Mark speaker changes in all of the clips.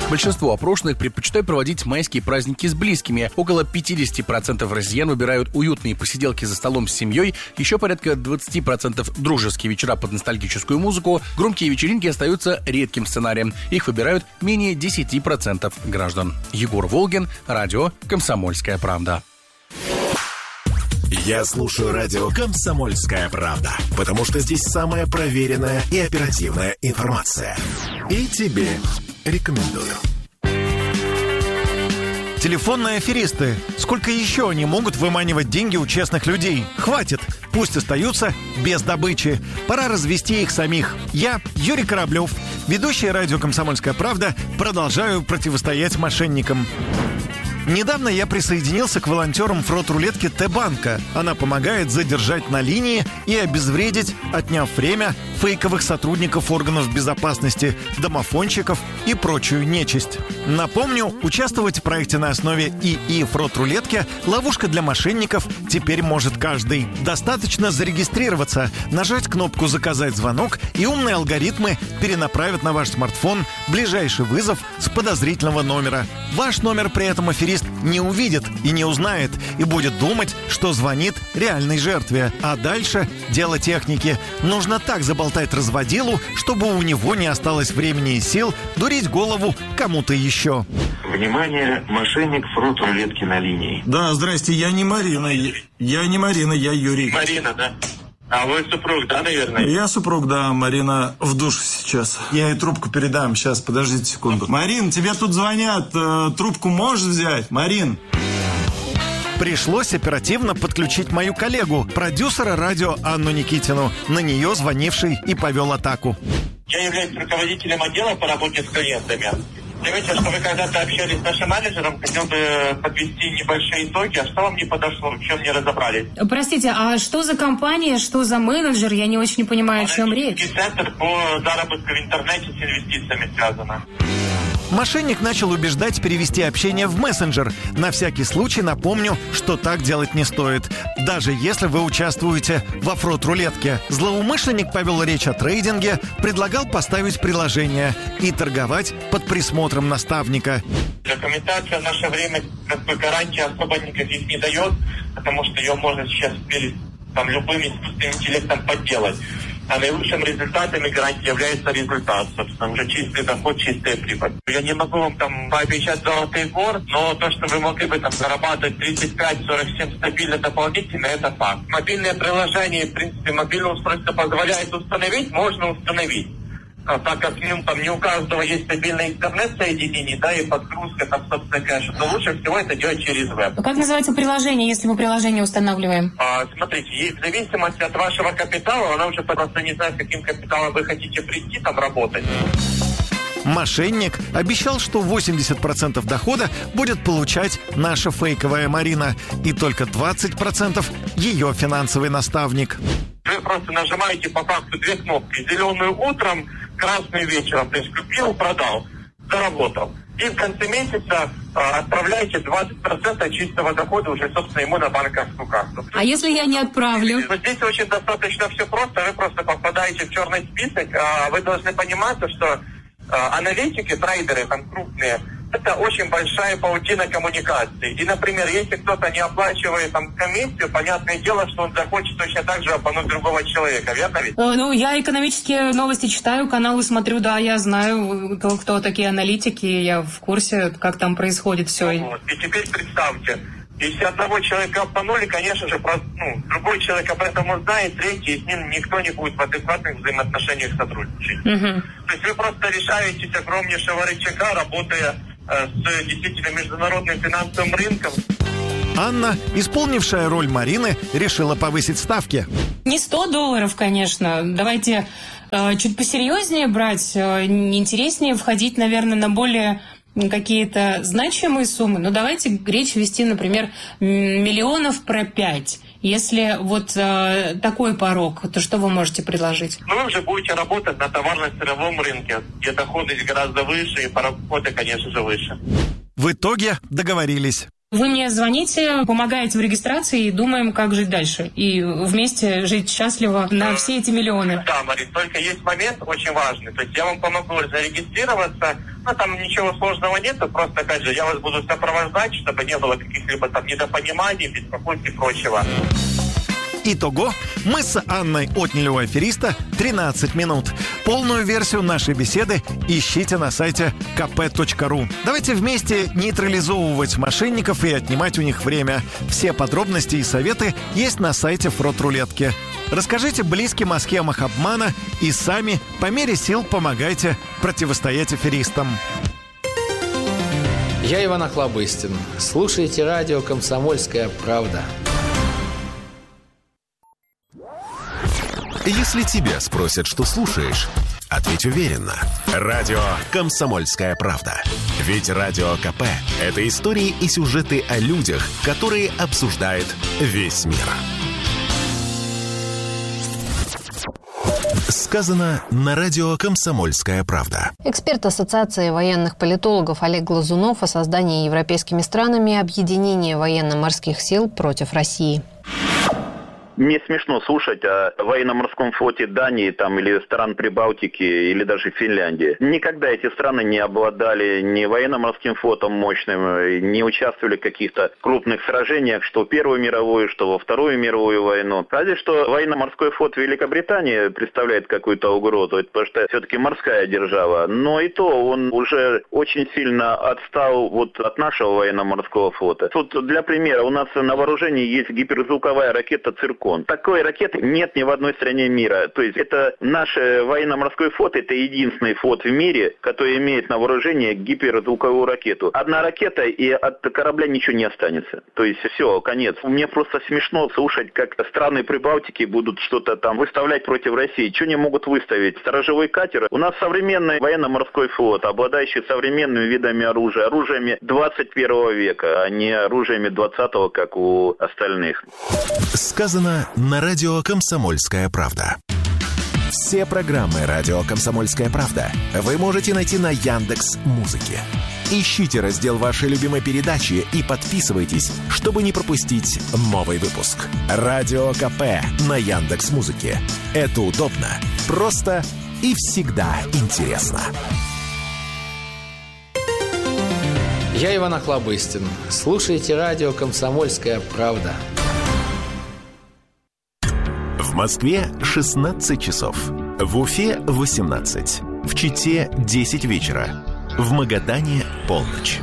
Speaker 1: Большинство опрошенных предпочитают проводить майские праздники с близкими. Около 50% россиян выбирают уютные посиделки за столом с семьей, еще порядка 20% дружеские вечера под ностальгическую музыку. Громкие вечеринки остаются редким сценарием. Их выбирают менее 10% граждан. Егор Волгин, радио «Комсомольская правда».
Speaker 2: Я слушаю радио «Комсомольская правда», потому что здесь самая проверенная и оперативная информация. И тебе рекомендую.
Speaker 3: Телефонные аферисты. Сколько еще они могут выманивать деньги у честных людей? Хватит. Пусть остаются без добычи. Пора развести их самих. Я, Юрий Кораблев, ведущий радио «Комсомольская правда», продолжаю противостоять мошенникам. Недавно я присоединился к волонтерам фрот-рулетки Т-банка. Она помогает задержать на линии и обезвредить, отняв время, фейковых сотрудников органов безопасности, домофонщиков и прочую нечисть. Напомню, участвовать в проекте на основе ИИ фрот-рулетки «Ловушка для мошенников» теперь может каждый. Достаточно зарегистрироваться, нажать кнопку «Заказать звонок», и умные алгоритмы перенаправят на ваш смартфон ближайший вызов с подозрительного номера. Ваш номер при этом аферист не увидит и не узнает, и будет думать, что звонит реальной жертве. А дальше дело техники. Нужно так заболтать разводилу, чтобы у него не осталось времени и сил дурить голову кому-то еще.
Speaker 4: Внимание, мошенник фрот-рулетки на линии.
Speaker 5: Да, здрасте, я не Марина, я Юрий.
Speaker 4: Марина, да? А вы супруг, да, наверное?
Speaker 5: Я супруг, да, Марина в душ сейчас. Я ей трубку передам, сейчас, подождите секунду. Марин, тебе тут звонят, трубку можешь взять? Марин.
Speaker 3: Пришлось оперативно подключить мою коллегу, продюсера радио Анну Никитину, на нее звонивший и повел атаку.
Speaker 4: Я являюсь руководителем отдела по работе с клиентами. Заметьте, что вы когда-то общались с нашим менеджером, хотел бы подвести небольшие итоги, а что вам не подошло, в чем не разобрались?
Speaker 6: Простите, а что за компания, что за менеджер? Я не очень понимаю, о чем речь.
Speaker 4: Центр по заработку в интернете с инвестициями связано.
Speaker 3: Мошенник начал убеждать перевести общение в мессенджер. На всякий случай напомню, что так делать не стоит, даже если вы участвуете во фрот-рулетке. Злоумышленник повел речь о трейдинге, предлагал поставить приложение и торговать под присмотром наставника.
Speaker 4: Документация в наше время гарантии особо никаких не дает, потому что ее можно сейчас любым искусственным интеллектом подделать. А наилучшим результатом и гарантией является результат, собственно, уже чистый доход, чистая прибыль. Я не могу вам пообещать золотой гор, но то, что вы могли бы зарабатывать 35-47 стабильно дополнительно, это факт. Мобильное приложение, в принципе, мобильное устройство позволяет установить, можно установить. Так как не у каждого есть стабильный интернет-соединение, да, и подгрузка, собственно, конечно, то лучше всего это делать через веб.
Speaker 6: Как называется приложение, если мы приложение устанавливаем?
Speaker 4: Смотрите, в зависимости от вашего капитала, она уже просто не знает, с каким капиталом вы хотите прийти там работать.
Speaker 3: Мошенник обещал, что 80% дохода будет получать наша фейковая Марина, и только 20% ее финансовый наставник.
Speaker 4: Вы просто нажимаете по факту две кнопки. Зеленую утром, красную вечером. То есть купил, продал, заработал. И в конце месяца отправляете 20% чистого дохода уже, собственно, ему на банковскую карту.
Speaker 6: А если я не отправлю?
Speaker 4: Вот здесь очень достаточно все просто. Вы просто попадаете в черный список. Вы должны понимать, что аналитики, трейдеры там крупные, это очень большая паутина коммуникаций. И, например, если кто-то не оплачивает комиссию, понятное дело, что он захочет точно так же обмануть другого человека, верно ведь?
Speaker 6: Я экономические новости читаю, каналы смотрю, да, я знаю, кто такие аналитики, я в курсе, как там происходит все.
Speaker 4: Вот. И теперь представьте, если одного человека обманули, конечно же, другой человек об этом узнает, третий, и с ним никто не будет в адекватных взаимоотношениях сотрудничать. То есть вы просто лишаетесь огромнейшего рычага, работая с действительно международным финансовым рынком.
Speaker 3: Анна, исполнившая роль Марины, решила повысить ставки.
Speaker 6: Не $100, конечно. Давайте чуть посерьезнее брать, интереснее входить, наверное, на более какие-то значимые суммы. Но давайте речь вести, например, миллионов про 5. Если вот такой порог, то что вы можете предложить?
Speaker 4: Вы уже будете работать на товарно-сырьевом рынке, где доходность гораздо выше и порог входа, конечно же, выше.
Speaker 3: В итоге договорились.
Speaker 6: Вы мне звоните, помогаете в регистрации и думаем, как жить дальше. И вместе жить счастливо на все эти миллионы.
Speaker 4: Да, Марин, только есть момент очень важный. То есть я вам помогу зарегистрироваться, Там ничего сложного нет, просто, опять же, я вас буду сопровождать, чтобы не было каких-либо там недопониманий, беспокойств и прочего.
Speaker 3: Итого, мы с Анной отняли у афериста 13 минут. Полную версию нашей беседы ищите на сайте kp.ru. Давайте вместе нейтрализовывать мошенников и отнимать у них время. Все подробности и советы есть на сайте Фрот-рулетки. Расскажите близким о схемах обмана и сами по мере сил помогайте противостоять аферистам.
Speaker 7: Я Иван Охлобыстин. Слушайте радио «Комсомольская правда».
Speaker 2: Если тебя спросят, что слушаешь, ответь уверенно. Радио «Комсомольская правда». Ведь Радио КП – это истории и сюжеты о людях, которые обсуждает весь мир. Сказано на радио «Комсомольская правда».
Speaker 8: Эксперт Ассоциации военных политологов Олег Глазунов о создании европейскими странами объединения военно-морских сил против России.
Speaker 9: Мне смешно слушать о военно-морском флоте Дании там, или стран Прибалтики, или даже Финляндии. Никогда эти страны не обладали ни военно-морским флотом мощным, не участвовали в каких-то крупных сражениях, что в Первую мировую, что во Вторую мировую войну. Разве что военно-морской флот Великобритании представляет какую-то угрозу, потому что все-таки морская держава. Но и то он уже очень сильно отстал от нашего военно-морского флота. Тут для примера, у нас на вооружении есть гиперзвуковая ракета «Циркон». Такой ракеты нет ни в одной стране мира. То есть это наш военно-морской флот, это единственный флот в мире, который имеет на вооружении гиперзвуковую ракету. Одна ракета, и от корабля ничего не останется. То есть все, конец. Мне просто смешно слушать, как страны Прибалтики будут что-то там выставлять против России. Что они могут выставить? Сторожевой катер? У нас современный военно-морской флот, обладающий современными видами оружия. Оружиями 21 века, а не оружиями 20-го, как у остальных.
Speaker 2: Сказано на радио «Комсомольская правда». Все программы радио «Комсомольская правда» вы можете найти на Яндекс.Музыке. Ищите раздел вашей любимой передачи и подписывайтесь, чтобы не пропустить новый выпуск. Радио КП на Яндекс.Музыке. Это удобно, просто и всегда интересно.
Speaker 7: Я Иван Охлобыстин. Слушайте радио «Комсомольская правда».
Speaker 2: В Москве 16 часов. В Уфе 18. В Чите 10 вечера. В Магадане полночь.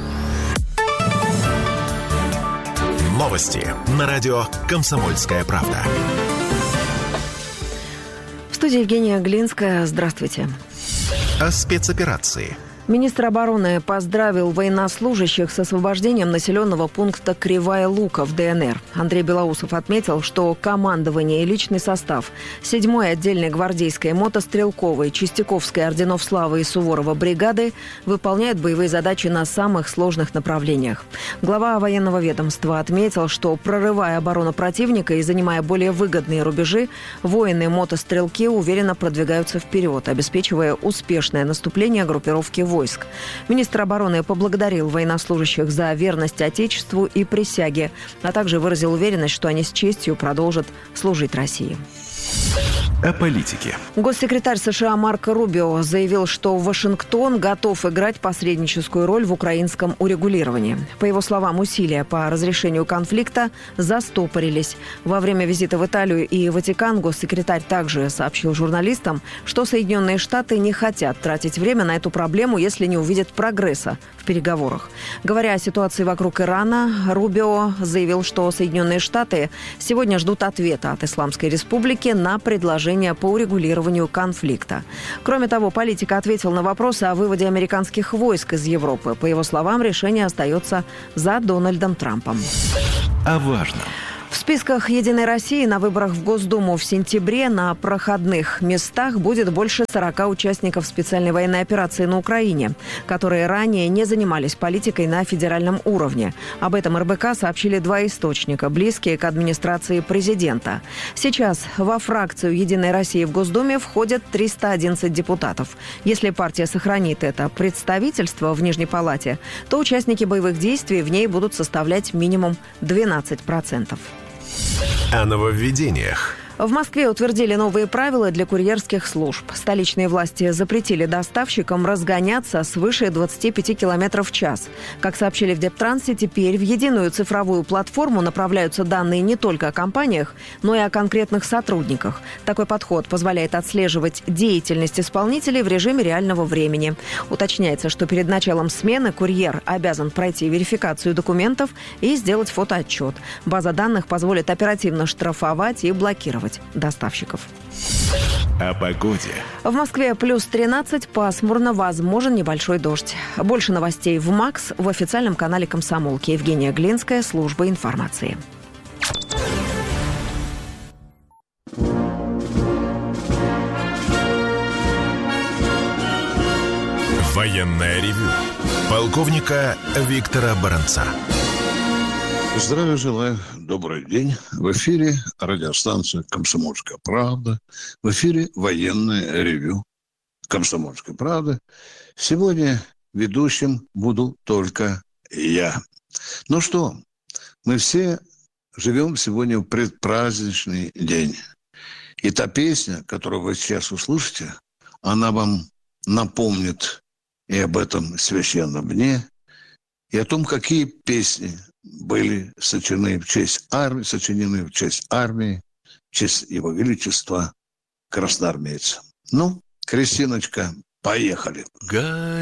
Speaker 2: Новости на радио «Комсомольская правда».
Speaker 10: В студии Евгения Глинская. Здравствуйте.
Speaker 2: О спецоперации.
Speaker 10: Министр обороны поздравил военнослужащих с освобождением населенного пункта Кривая Лука в ДНР. Андрей Белоусов отметил, что командование и личный состав 7-й отдельной гвардейской мотострелковой, Чистяковской орденов славы и Суворова бригады выполняют боевые задачи на самых сложных направлениях. Глава военного ведомства отметил, что, прорывая оборону противника и занимая более выгодные рубежи, воины-мотострелки уверенно продвигаются вперед, обеспечивая успешное наступление группировки войск. Министр обороны поблагодарил военнослужащих за верность Отечеству и присяге, а также выразил уверенность, что они с честью продолжат служить России.
Speaker 2: О политике.
Speaker 10: Госсекретарь США Марко Рубио заявил, что Вашингтон готов играть посредническую роль в украинском урегулировании. По его словам, усилия по разрешению конфликта застопорились. Во время визита в Италию и Ватикан госсекретарь также сообщил журналистам, что Соединенные Штаты не хотят тратить время на эту проблему, если не увидят прогресса в переговорах. Говоря о ситуации вокруг Ирана, Рубио заявил, что Соединенные Штаты сегодня ждут ответа от Исламской Республики на предложение по урегулированию конфликта. Кроме того, политик ответил на вопросы о выводе американских войск из Европы. По его словам, решение остается за Дональдом Трампом.
Speaker 2: О важном.
Speaker 10: В списках «Единой России» на выборах в Госдуму в сентябре на проходных местах будет больше 40 участников специальной военной операции на Украине, которые ранее не занимались политикой на федеральном уровне. Об этом РБК сообщили два источника, близкие к администрации президента. Сейчас во фракцию «Единой России» в Госдуме входят 311 депутатов. Если партия сохранит это представительство в Нижней Палате, то участники боевых действий в ней будут составлять минимум 12%.
Speaker 2: О нововведениях.
Speaker 10: В Москве утвердили новые правила для курьерских служб. Столичные власти запретили доставщикам разгоняться свыше 25 км в час. Как сообщили в Дептрансе, теперь в единую цифровую платформу направляются данные не только о компаниях, но и о конкретных сотрудниках. Такой подход позволяет отслеживать деятельность исполнителей в режиме реального времени. Уточняется, что перед началом смены курьер обязан пройти верификацию документов и сделать фотоотчет. База данных позволит оперативно штрафовать и блокировать доставщиков.
Speaker 2: О погоде.
Speaker 10: В Москве плюс 13, пасмурно, возможен небольшой дождь. Больше новостей в МАКС в официальном канале «Комсомолки». Евгения Глинская, служба информации.
Speaker 2: Военное ревю полковника Виктора Баранца.
Speaker 11: Здравия желаю. Добрый день. В эфире радиостанция «Комсомольская правда». В эфире военное ревю «Комсомольской правды». Сегодня ведущим буду только я. Ну что, мы все живем сегодня в предпраздничный день. И та песня, которую вы сейчас услышите, она вам напомнит и об этом священном дне, и о том, какие песни были сочинены в честь армии, в честь Его Величества красноармейца. Ну, Кристиночка, поехали.